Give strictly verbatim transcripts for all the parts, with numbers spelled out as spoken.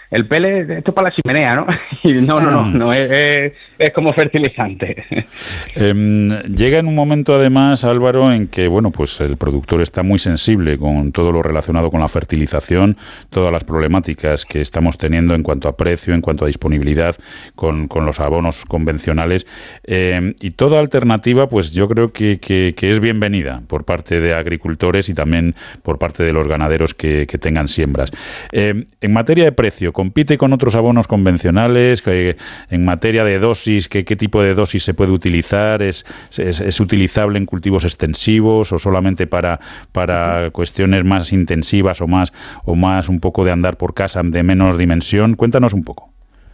el pellet, esto es para la chimenea, ¿no? Y no, no, no, no es, es, es como fertilizante. Eh, llega en un momento, además, Álvaro, en que, bueno, pues el productor está muy sensible con todo lo relacionado con la fertilización, todas las problemáticas que estamos teniendo en cuanto a precio, en cuanto a disponibilidad con, con los abonos convencionales, eh, y toda alternativa, pues yo creo que, que, que es bienvenida por parte de agricultores y también por parte de los ganaderos que, que tengan siembras. Eh, en materia de precio, ¿compite con otros abonos convencionales? Eh, en materia de dosis, ¿qué, qué tipo de dosis se puede utilizar? ¿Es, es, es utilizable en cultivos extensivos o solamente para, para cuestiones más intensivas o más, o más un poco de andar por casa de menos dimensión? Cuéntanos un poco.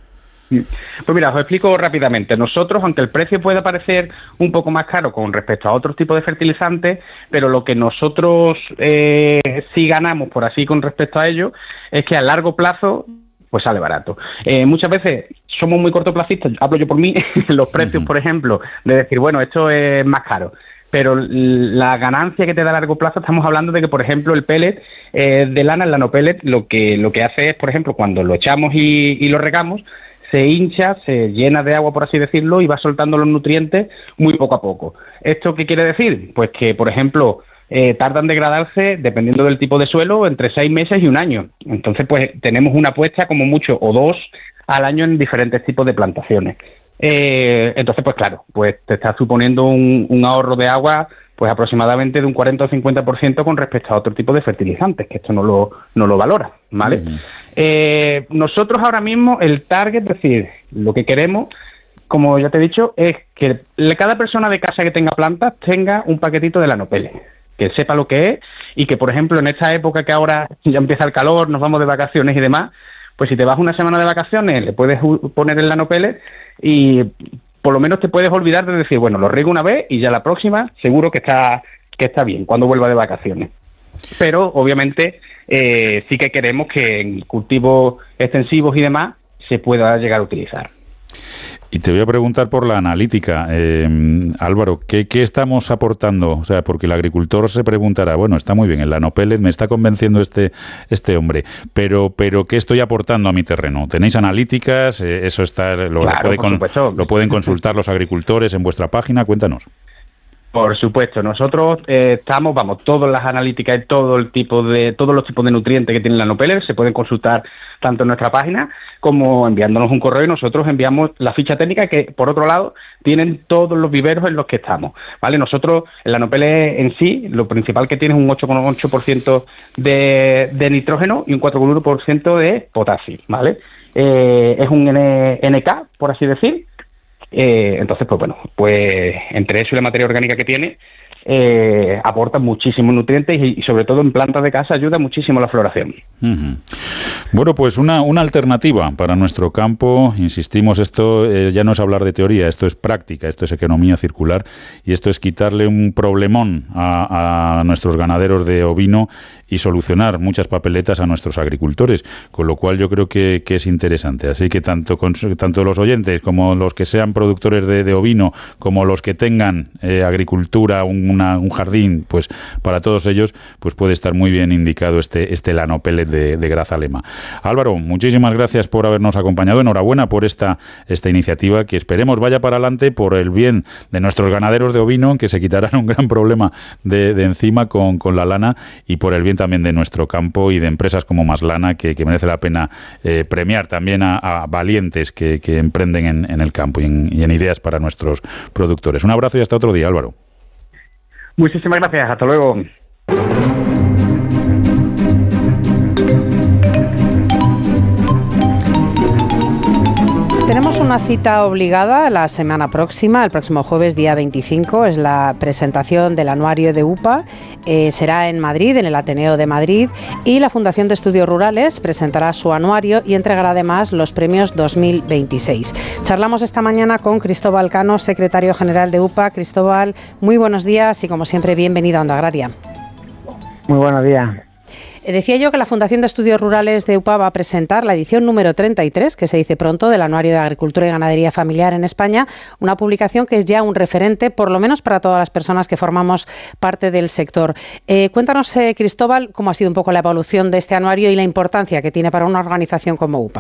Pues mira, os explico rápidamente. Nosotros, aunque el precio pueda parecer un poco más caro con respecto a otros tipos de fertilizantes, pero lo que nosotros eh, sí ganamos, por así, con respecto a ello, es que a largo plazo pues sale barato. Eh, muchas veces somos muy cortoplacistas, hablo yo por mí, los precios, uh-huh. por ejemplo, de decir, bueno, esto es más caro. Pero la ganancia que te da a largo plazo, estamos hablando de que, por ejemplo, el pellet eh, de lana, el nanopellet, lo que, lo que hace es, por ejemplo, cuando lo echamos y, y lo regamos, se hincha, se llena de agua, por así decirlo, y va soltando los nutrientes muy poco a poco. ¿Esto qué quiere decir? Pues que, por ejemplo, eh, tardan en degradarse, dependiendo del tipo de suelo, entre seis meses y un año. Entonces, pues tenemos una puesta como mucho, o dos, al año en diferentes tipos de plantaciones. Eh, entonces, pues claro, pues te está suponiendo un, un ahorro de agua pues aproximadamente de un cuarenta o cincuenta por ciento con respecto a otro tipo de fertilizantes, que esto no lo, no lo valora, ¿vale? Uh-huh. Eh, nosotros ahora mismo, el target, es decir, lo que queremos, como ya te he dicho, es que cada persona de casa que tenga plantas tenga un paquetito de nanopellet, que sepa lo que es y que, por ejemplo, en esta época que ahora ya empieza el calor, nos vamos de vacaciones y demás, pues si te vas una semana de vacaciones, le puedes poner el nanopellet y por lo menos te puedes olvidar de decir, bueno, lo riego una vez y ya la próxima seguro que está que está bien cuando vuelva de vacaciones. Pero, obviamente, eh, sí que queremos que en cultivos extensivos y demás se pueda llegar a utilizar. Y te voy a preguntar por la analítica, eh, Álvaro, ¿qué, ¿qué estamos aportando? O sea, porque el agricultor se preguntará, bueno, está muy bien, el nanopellet me está convenciendo este este hombre, pero pero ¿qué estoy aportando a mi terreno? ¿Tenéis analíticas? Eh, eso está lo, claro, lo, puede con, lo pueden consultar los agricultores en vuestra página, cuéntanos. Por supuesto, nosotros eh, estamos, vamos, todas las analíticas y todo el tipo de, todos los tipos de nutrientes que tiene el nanopellet se pueden consultar tanto en nuestra página como enviándonos un correo y nosotros enviamos la ficha técnica que, por otro lado, tienen todos los viveros en los que estamos, ¿vale? Nosotros, el nanopellet en sí, lo principal que tiene es un ocho coma ocho por ciento de, de nitrógeno y un cuatro coma uno por ciento de potasio, ¿vale? Eh, es un N K, por así decir. Eh, entonces, pues bueno, pues entre eso y la materia orgánica que tiene, eh, aporta muchísimos nutrientes y, y sobre todo en plantas de casa ayuda muchísimo a la floración. Uh-huh. Bueno, pues una, una alternativa para nuestro campo, insistimos, esto eh, ya no es hablar de teoría, esto es práctica, esto es economía circular y esto es quitarle un problemón a, a nuestros ganaderos de ovino y solucionar muchas papeletas a nuestros agricultores, con lo cual yo creo que, que es interesante. Así que tanto, con, tanto los oyentes como los que sean productores de, de ovino, como los que tengan eh, agricultura, un, una, un jardín, pues para todos ellos pues puede estar muy bien indicado este, este nanopellet de, de Grazalema. Álvaro, muchísimas gracias por habernos acompañado. Enhorabuena por esta, esta iniciativa que esperemos vaya para adelante por el bien de nuestros ganaderos de ovino, que se quitarán un gran problema de, de encima con, con la lana, y por el bien también de nuestro campo y de empresas como Maslana, que, que merece la pena eh, premiar también a, a valientes que, que emprenden en, en el campo y en, y en ideas para nuestros productores. Un abrazo y hasta otro día, Álvaro. Muchísimas gracias. Hasta luego. Tenemos una cita obligada la semana próxima, el próximo jueves, día veinticinco, es la presentación del anuario de U P A. Eh, será en Madrid, en el Ateneo de Madrid, y la Fundación de Estudios Rurales presentará su anuario y entregará además los premios dos mil veintiséis. Charlamos esta mañana con Cristóbal Cano, secretario general de U P A. Cristóbal, muy buenos días y, como siempre, bienvenido a Onda Agraria. Muy buenos días. Decía yo que la Fundación de Estudios Rurales de U P A va a presentar la edición número treinta y tres, que se dice pronto, del Anuario de Agricultura y Ganadería Familiar en España, una publicación que es ya un referente, por lo menos para todas las personas que formamos parte del sector. Eh, cuéntanos, eh, Cristóbal, cómo ha sido un poco la evolución de este anuario y la importancia que tiene para una organización como U P